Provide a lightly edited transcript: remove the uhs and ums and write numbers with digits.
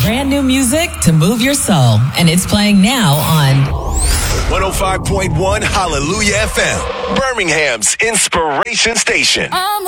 Brand new music to move your soul. And it's playing now on 105.1 Hallelujah FM, Birmingham's inspiration station.